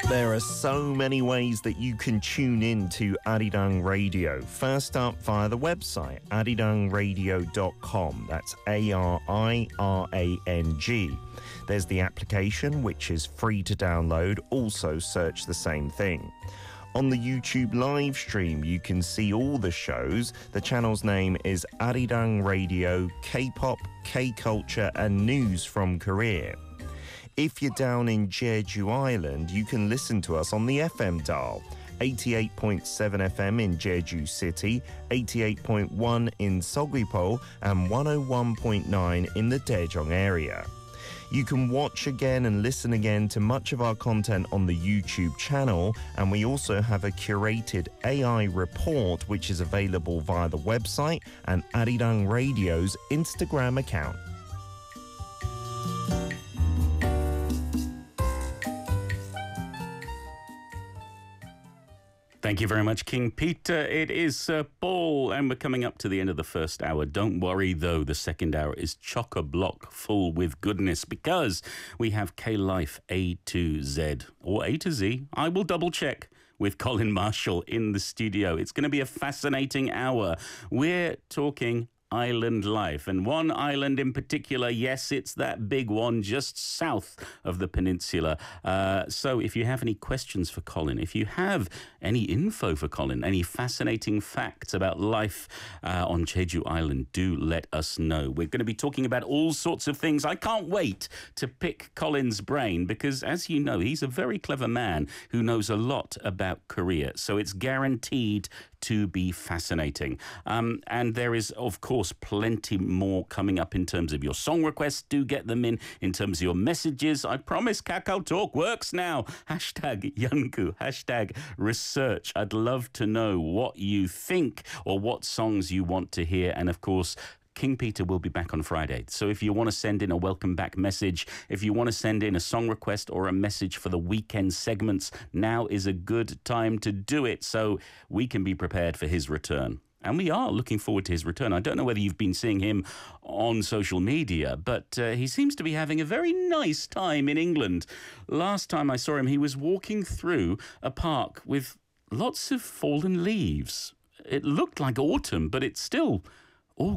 There are so many ways that you can tune in to Arirang Radio. First up, via the website, arirangradio.com. That's ARIRANG. There's the application, which is free to download. Also search the same thing. On the YouTube live stream, you can see all the shows. The channel's name is Arirang Radio, K-pop, K-culture and news from Korea. If you're down in Jeju Island, you can listen to us on the FM dial. 88.7 FM in Jeju City, 88.1 in Seogwipo and 101.9 in the Daejeong area. You can watch again and listen again to much of our content on the YouTube channel, and we also have a curated AI report which is available via the website and Arirang Radio's Instagram account. Thank you very much, King Peter. It is Paul, and we're coming up to the end of the first hour. Don't worry, though, the second hour is chock-a-block full with goodness, because we have K-Life A to Z, or A to Z. I will double-check with Colin Marshall in the studio. It's going to be a fascinating hour. We're talking island life, and one island in particular. Yes, it's that big one just south of the peninsula. So if you have any questions for Colin, if you have any info for Colin, any fascinating facts about life on Jeju Island, do let us know. We're going to be talking about all sorts of things. I can't wait to pick Colin's brain because, as you know, he's a very clever man who knows a lot about Korea. So it's guaranteed to be fascinating. And there is, of course, plenty more coming up in terms of your song requests. Do get them in terms of your messages. I promise Kakao Talk works now. Hashtag Yeongu, hashtag research. I'd love to know what you think or what songs you want to hear. And of course, King Peter will be back on Friday. So if you want to send in a welcome back message, if you want to send in a song request or a message for the weekend segments, now is a good time to do it so we can be prepared for his return. And we are looking forward to his return. I don't know whether you've been seeing him on social media, but he seems to be having a very nice time in England. Last time I saw him, he was walking through a park with lots of fallen leaves. It looked like autumn, but it's still